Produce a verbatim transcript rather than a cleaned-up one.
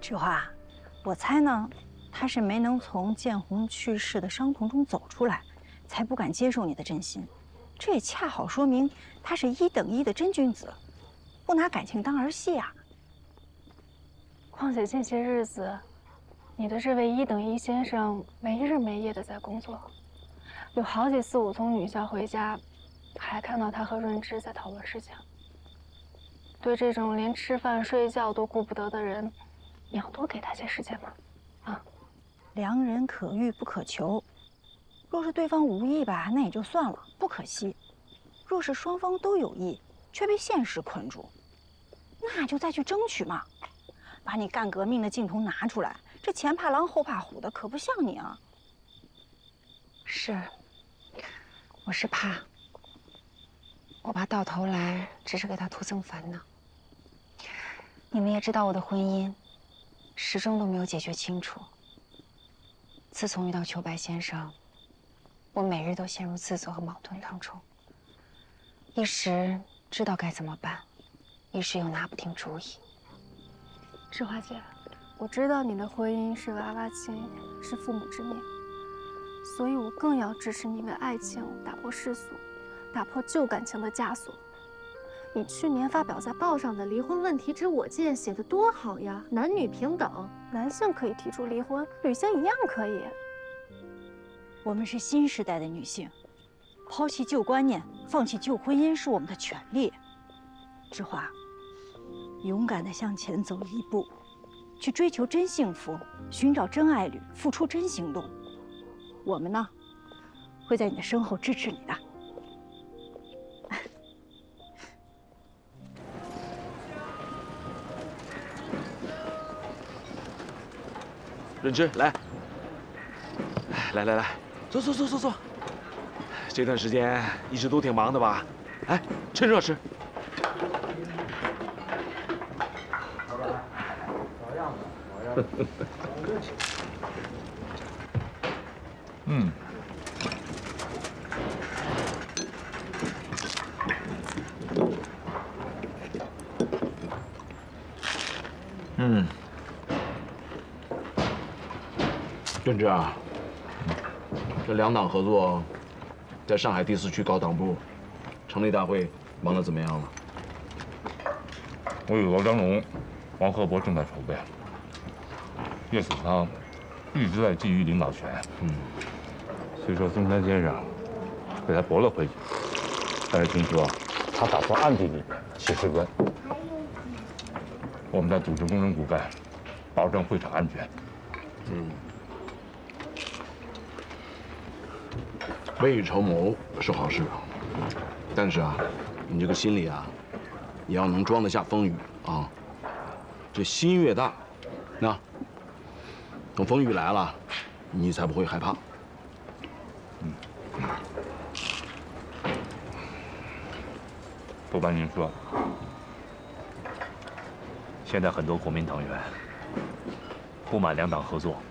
菊花，我猜呢，他是没能从建红去世的伤痛中走出来，才不敢接受你的真心。这也恰好说明他是一等一的真君子，不拿感情当儿戏啊。 况且近些日子，你的这位一等一先生没日没夜的在工作，有好几次我从女校回家，还看到他和润之在讨论事情。对这种连吃饭睡觉都顾不得的人，你要多给他些时间嘛。啊， 良人可遇不可求。若是对方无意吧，那也就算了，不可惜；若是双方都有意，却被现实困住，那就再去争取嘛。把你干革命的劲头拿出来，这前怕狼后怕虎的，可不像你啊。 是，我是怕，我怕到头来只是给他徒增烦恼。你们也知道我的婚姻，始终都没有解决清楚。自从遇到秋白先生，我每日都陷入自责和矛盾当中，一时知道该怎么办，一时又拿不定主意。 芝华姐，我知道你的婚姻是娃娃亲，是父母之命，所以我更要支持你为爱情打破世俗，打破旧感情的枷锁。你去年发表在报上的离婚问题之我见写得多好呀，男女平等，男性可以提出离婚，女性一样可以。 我们是新时代的女性，抛弃旧观念，放弃旧婚姻是我们的权利。芝华，勇敢地向前走一步，去追求真幸福，寻找真爱侣，付出真行动。我们呢，会在你的身后支持你的。 润之，来，来来来，坐坐坐坐坐。这段时间一直都挺忙的吧？哎，趁热吃。老板，老样子，老样子。 嗯。嗯。 润之啊，这两党合作，在上海第四区高党部成立大会忙得怎么样了？ 我与罗章龙、王鹤博正在筹备。叶子汤一直在觊觎领导权。嗯。虽说松山先生被他驳了回去，但是听说他打算暗地里起事端。我们在组织工人骨干，保证会场安全。 嗯。未雨绸缪是好事，但是啊，你这个心里啊，也要能装得下风雨啊。这心越大，那等风雨来了，你才不会害怕。 嗯。不瞒您说，现在很多国民党员不满两党合作，